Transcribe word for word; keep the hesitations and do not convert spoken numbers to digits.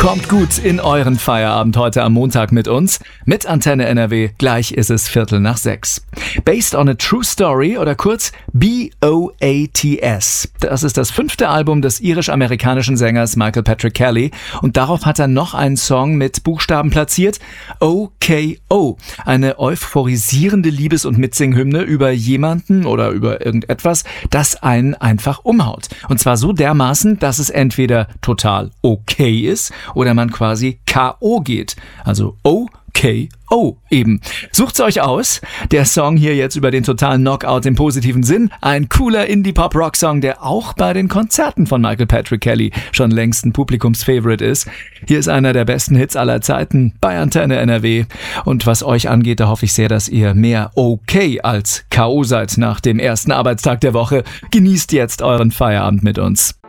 Kommt gut in euren Feierabend heute am Montag mit uns. Mit Antenne N R W, gleich ist es Viertel nach sechs. Based on a True Story oder kurz B O A T S. Das ist das fünfte Album des irisch-amerikanischen Sängers Michael Patrick Kelly. Und darauf hat er noch einen Song mit Buchstaben platziert. O K O. Eine euphorisierende Liebes- und Mitsinghymne über jemanden oder über irgendetwas, das einen einfach umhaut. Und zwar so dermaßen, dass es entweder total okay ist oder man quasi K O geht. Also O K O eben. Sucht's euch aus. Der Song hier jetzt über den totalen Knockout im positiven Sinn. Ein cooler Indie-Pop-Rock-Song, der auch bei den Konzerten von Michael Patrick Kelly schon längst ein Publikumsfavorite ist. Hier ist einer der besten Hits aller Zeiten bei Antenne N R W. Und was euch angeht, da hoffe ich sehr, dass ihr mehr okay als K O seid nach dem ersten Arbeitstag der Woche. Genießt jetzt euren Feierabend mit uns.